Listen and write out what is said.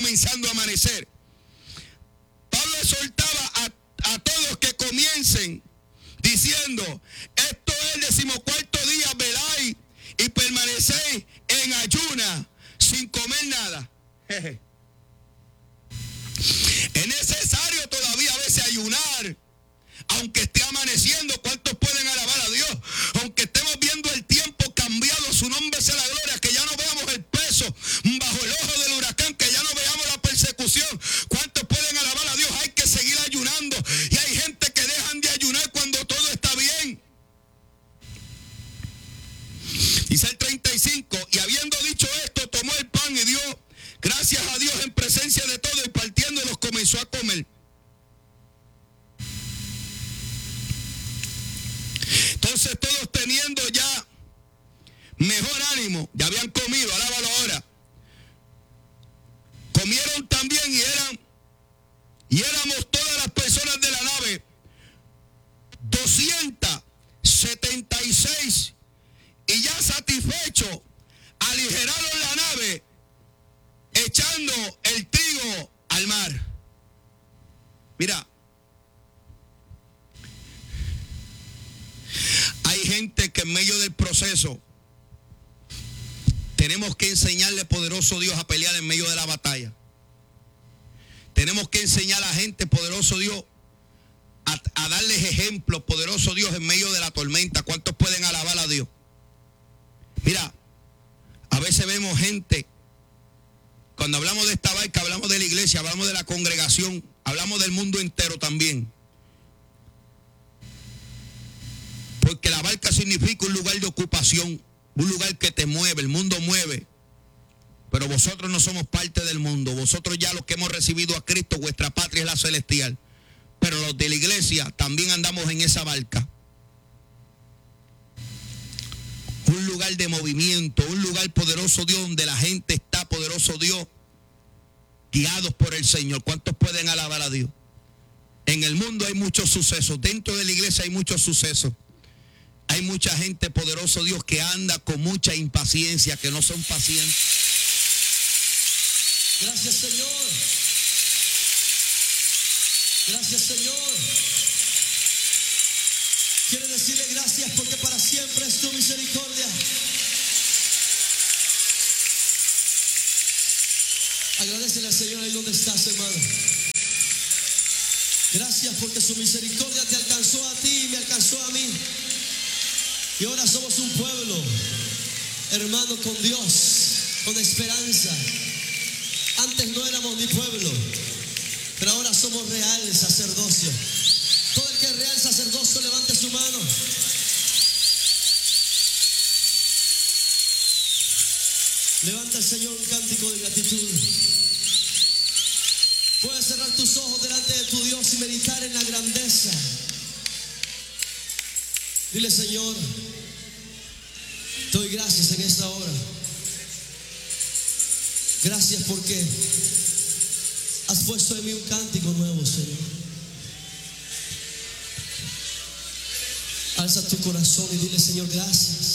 comenzando a amanecer. Pablo exhortaba a todos que comiencen diciendo: esto es el 14º día, veláis y permanecéis en ayuna sin comer nada. Es necesario todavía a veces ayunar, aunque esté amaneciendo. ¿Cuántos pueden alabar a Dios? Aunque estemos viendo el tiempo cambiado, su nombre sea la gloria, que ya no veamos el peso bajo el ojo del huracán, que ya no veamos la persecución. ¿Cuántos pueden alabar a Dios? Hay que seguir ayunando, y hay gente que dejan de ayunar cuando todo está bien. Dice el 35, y habiendo dicho esto, tomó el pan y dio gracias a Dios en presencia de todos, y partiéndolos comenzó a comer. Entonces todos, teniendo ya mejor ánimo, ya habían comido, alábalo ahora, comieron también, y éramos todas las personas de la nave 276, y ya satisfechos aligeraron la nave echando el trigo al mar. Mira, hay gente que en medio del proceso tenemos que enseñarle, poderoso Dios, a pelear en medio de la batalla. Tenemos que enseñar a la gente, poderoso Dios, a darles ejemplos, poderoso Dios, en medio de la tormenta. ¿Cuántos pueden alabar a Dios? Mira, a veces vemos gente, cuando hablamos de esta barca, hablamos de la iglesia, hablamos de la congregación, hablamos del mundo entero también. Porque la barca significa un lugar de ocupación, un lugar que te mueve, el mundo mueve. Pero vosotros no somos parte del mundo. Vosotros ya los que hemos recibido a Cristo, vuestra patria es la celestial. Pero los de la iglesia también andamos en esa barca. Un lugar de movimiento, un lugar, poderoso Dios, donde la gente está, poderoso Dios, guiados por el Señor. ¿Cuántos pueden alabar a Dios? En el mundo hay muchos sucesos. Dentro de la iglesia hay muchos sucesos. Hay mucha gente, poderoso Dios, que anda con mucha impaciencia, que no son pacientes. Gracias, Señor. Gracias, Señor. Quiero decirle gracias porque para siempre es tu misericordia. Agradecele al Señor ahí donde estás, hermano. Gracias porque su misericordia te alcanzó a ti y me alcanzó a mí. Y ahora somos un pueblo, hermano, con Dios, con esperanza. Antes no éramos ni pueblo, pero ahora somos real sacerdocio. Todo el que es real sacerdocio, levante su mano. Levanta al Señor un cántico de gratitud. Puedes cerrar tus ojos delante de tu Dios y meditar en la grandeza. Dile: Señor, te doy gracias en esta hora. Gracias porque has puesto en mí un cántico nuevo, Señor. Alza tu corazón y dile: Señor, gracias.